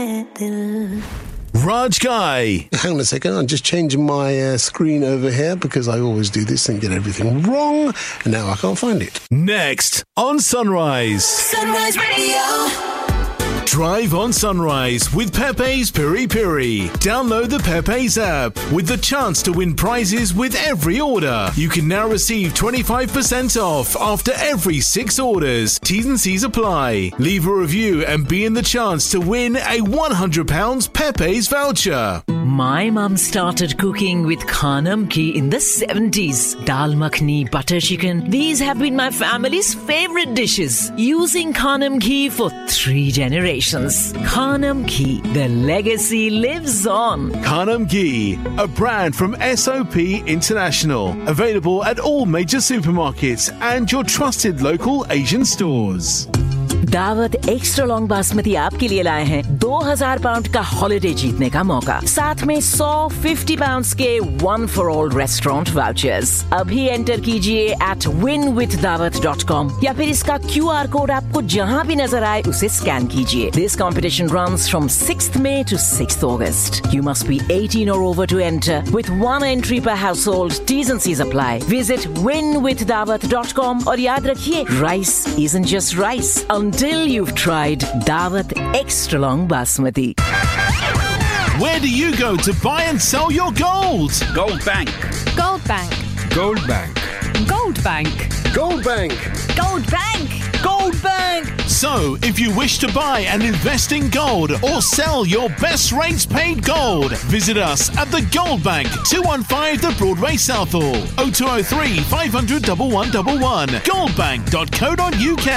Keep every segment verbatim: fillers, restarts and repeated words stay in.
Raj Guy. Hang on a second, I'm just changing my uh, screen over here because I always do this and get everything wrong, and now I can't find it. Next on Sunrise. Sunrise Radio. Drive on Sunrise with Pepe's Piri Piri. Download the Pepe's app with the chance to win prizes with every order. You can now receive twenty-five percent off after every six orders. T's and C's apply. Leave a review and be in the chance to win a one hundred pounds Pepe's voucher. My mum started cooking with Khanam ghee in the seventies. Dal makhni, butter chicken. These have been my family's favorite dishes. Using Khanam ghee for three generations. Khanam ghee, the legacy lives on. Khanam ghee, a brand from S O P International. Available at all major supermarkets and your trusted local Asian stores. दावत extra long basmati आपके लिए लाए हैं दो हज़ार pound का holiday जीतने का मौका, साथ में सौ पचास पाउंड्स के one for all restaurant vouchers. अभी एंटर कीजिए एट विन विथ दावत डॉट कॉम या फिर इसका क्यू आर कोड आपको जहां भी नजर आए उसे स्कैन कीजिए। This competition runs from sixth May to sixth August. You must be eighteen or over to enter with one entry per household. T's and C's apply. Visit win with dawat dot com और याद रखिए, rice isn't just rice until you've tried Dawat Extra Long Basmati. Where do you go to buy and sell your gold? Gold Bank. Gold Bank. Gold Bank. Gold Bank. Gold Bank. Gold Bank. Gold Bank! So, if you wish to buy and invest in gold or sell your best rates paid gold, visit us at the Gold Bank, two one five The Broadway Southall, oh two oh three, five hundred, one one one one, goldbank dot co dot uk.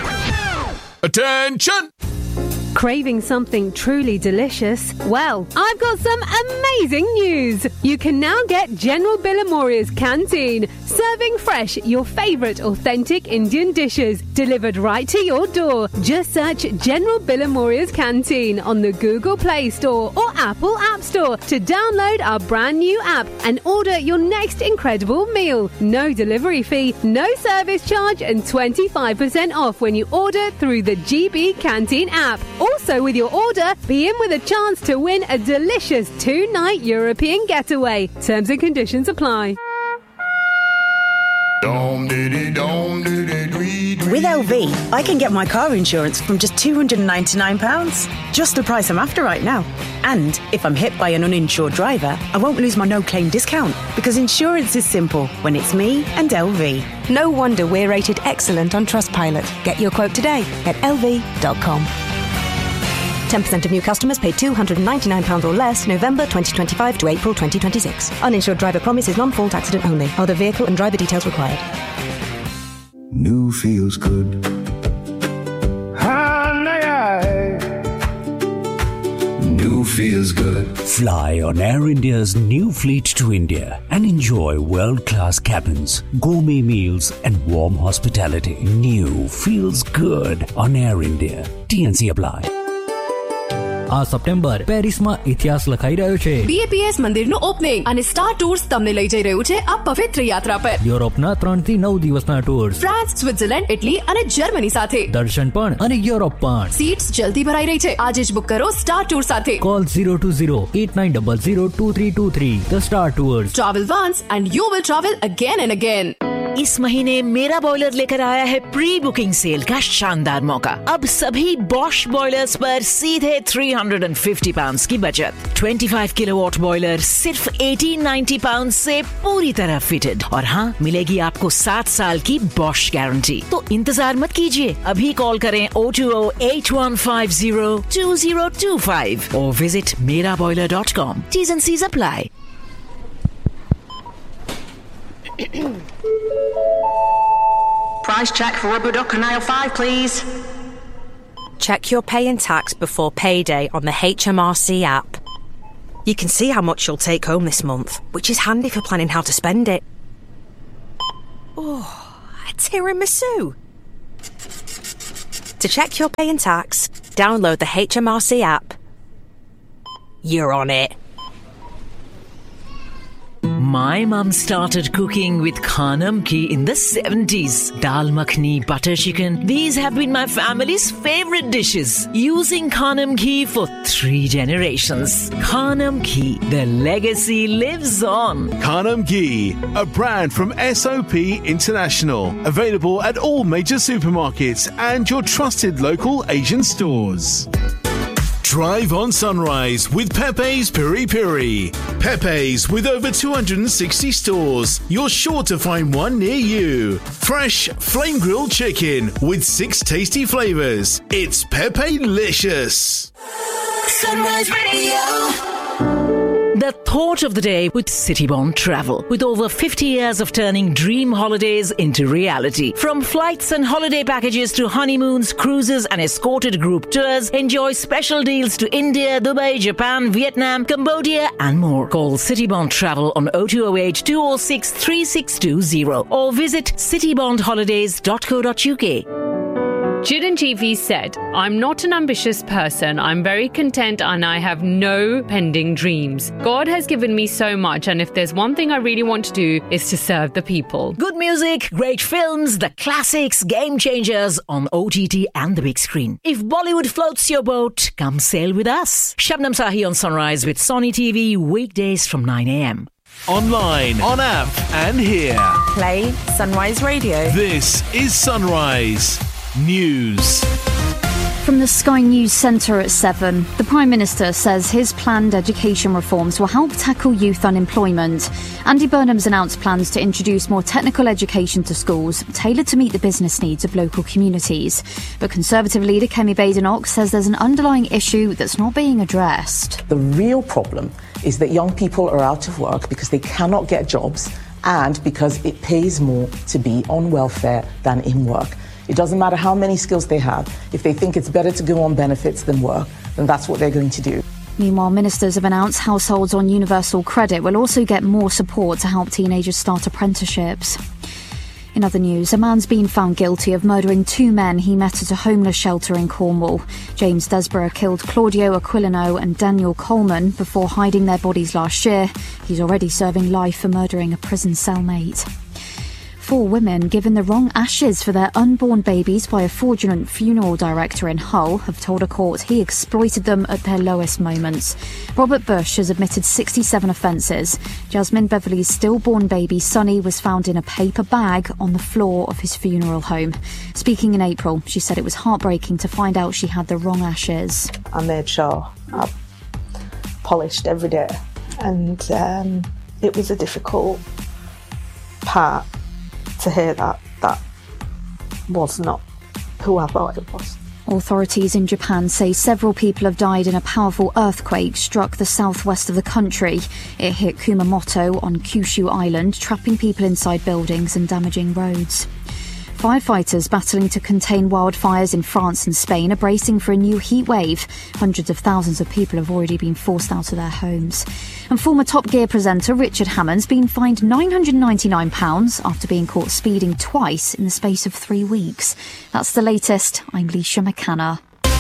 Attention! Craving something truly delicious? Well, I've got some amazing news. You can now get General Billamoria's Canteen, serving fresh your favourite authentic Indian dishes, delivered right to your door. Just search General Billamoria's Canteen on the Google Play Store or Apple App Store to download our brand new app and order your next incredible meal. No delivery fee, no service charge and twenty-five percent off when you order through the G B Canteen app. Also, with your order, be in with a chance to win a delicious two-night European getaway. Terms and conditions apply. With L V, I can get my car insurance from just two hundred ninety-nine pounds. Just the price I'm after right now. And if I'm hit by an uninsured driver, I won't lose my no-claim discount because insurance is simple when it's me and L V. No wonder we're rated excellent on Trustpilot. Get your quote today at L V dot com. ten percent of new customers pay two hundred ninety-nine pounds or less November twenty twenty-five to April twenty twenty-six. Uninsured driver promise is non-fault accident only. Other vehicle and driver details required. New feels good. New feels good. Fly on Air India's new fleet to India and enjoy world-class cabins, gourmet meals and warm hospitality. New feels good on Air India. T N C apply. આ September પેરિસમાં ઇતિહાસ લખાઈ રહ્યો છે. B A P S મંદિરનું opening અને star tours તમને લઈ જઈ રહ્યું છે આ પવિત્ર યાત્રા પર. યુરોપના ત્રણ થી નવ દિવસના ટૂર્સ, ફ્રાન્સ, સ્વિટ્ઝરલેન્ડ, ઇટલી અને જર્મની સાથે. દર્શન પણ અને યુરોપ પણ. સીટ્સ જલ્દી ભરાઈ રહી છે. આજે જ બુક કરો સ્ટાર ટૂર સાથે. Call zero two zero eight nine zero zero two three two three. The Star Tours. Travel once and you will travel again and again. इस महीने मेरा बॉयलर लेकर आया है प्री बुकिंग सेल का शानदार मौका। अब सभी बॉश बॉयलर्स पर सीधे तीन सौ पचास पाउंड्स की बचत। पच्चीस किलोवाट बॉयलर सिर्फ अठारह सौ नब्बे पाउंड्स से पूरी तरह फिटेड और हाँ मिलेगी आपको सात साल की बॉश गारंटी। तो इंतजार मत कीजिए, अभी कॉल करें oh two oh eight one five zero two zero two five और विजिट मेरा boiler dot com. T's and C's apply. Price check for rubber duck and aisle five, please. Check your pay and tax before payday on the H M R C app. You can see how much you'll take home this month, which is handy for planning how to spend it. Oh, a tiramisu. To check your pay and tax, download the H M R C app. You're on it. My mum started cooking with Khanam Ghee in the seventies. Dal makhni, butter chicken, these have been my family's favorite dishes. Using Khanam Ghee for three generations. Khanam Ghee, the legacy lives on. Khanam Ghee, a brand from S O P International. Available at all major supermarkets and your trusted local Asian stores. Drive on Sunrise with Pepe's Piri Piri. Pepe's with over two hundred sixty stores. You're sure to find one near you. Fresh flame grilled chicken with six tasty flavors. It's Pepe-licious. Sunrise Radio. The thought of the day with Citybond Travel. With over fifty years of turning dream holidays into reality. From flights and holiday packages to honeymoons, cruises and escorted group tours, enjoy special deals to India, Dubai, Japan, Vietnam, Cambodia and more. Call Citybond Travel on oh two oh eight, two oh six, three six two oh or visit citybond holidays dot co dot uk. Chiranjeevi said, I'm not an ambitious person. I'm very content and I have no pending dreams. God has given me so much, and if there's one thing I really want to do is to serve the people. Good music, great films, the classics, game changers on O T T and the big screen. If Bollywood floats your boat, come sail with us. Shabnam Sahi on Sunrise with Sony T V, weekdays from nine a.m. Online, on app and here. Play Sunrise Radio. This is Sunrise News. From the Sky News Centre at seven, the Prime Minister says his planned education reforms will help tackle youth unemployment. Andy Burnham's announced plans to introduce more technical education to schools, tailored to meet the business needs of local communities. But Conservative leader Kemi Badenoch says there's an underlying issue that's not being addressed. The real problem is that young people are out of work because they cannot get jobs and because it pays more to be on welfare than in work. It doesn't matter how many skills they have. If they think it's better to go on benefits than work, then that's what they're going to do. Meanwhile, ministers have announced households on universal credit will also get more support to help teenagers start apprenticeships. In other news, a man's been found guilty of murdering two men he met at a homeless shelter in Cornwall. James Desborough killed Claudio Aquilino and Daniel Coleman before hiding their bodies last year. He's already serving life for murdering a prison cellmate. Four women given the wrong ashes for their unborn babies by a fraudulent funeral director in Hull have told a court he exploited them at their lowest moments. Robert Bush has admitted sixty-seven offences. Jasmine Beverley's stillborn baby Sonny was found in a paper bag on the floor of his funeral home. Speaking in April, she said it was heartbreaking to find out she had the wrong ashes. I made sure I polished every day, and um, it was a difficult part to hear that that was not who I thought it was. Authorities in Japan say several people have died in a powerful earthquake struck the southwest of the country. It hit Kumamoto on Kyushu Island, trapping people inside buildings and damaging roads. Firefighters battling to contain wildfires in France and Spain are bracing for a new heat wave. Hundreds of thousands of people have already been forced out of their homes. And former Top Gear presenter Richard Hammond's been fined nine hundred ninety-nine pounds after being caught speeding twice in the space of three weeks. That's the latest. I'm Leisha McCanna.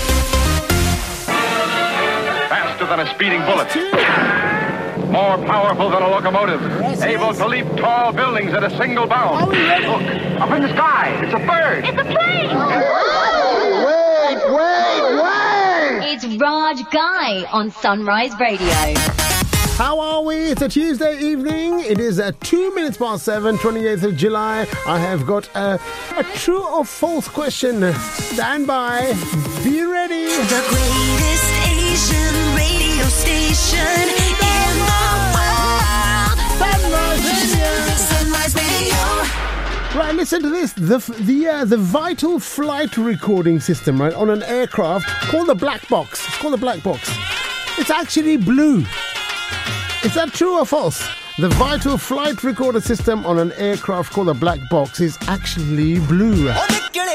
Faster than a speeding bullet. More powerful than a locomotive. Yes, able to leap tall buildings at a single bound. Look, up in the sky. It's a bird. It's a plane. Wait, wait, wait. It's Raj Guy on Sunrise Radio. How are we? It's a Tuesday evening. It is at two minutes past seven, twenty-eighth of July. I have got a, a true or false question. Stand by. Be ready. The greatest Asian radio station in the world. Sunrise Radio. Sunrise Radio. Right, listen to this. The the uh, the vital flight recording system, right, on an aircraft called the black box. It's called the black box. It's actually blue. Is that true or false? The vital flight recorder system on an aircraft called a black box is actually blue.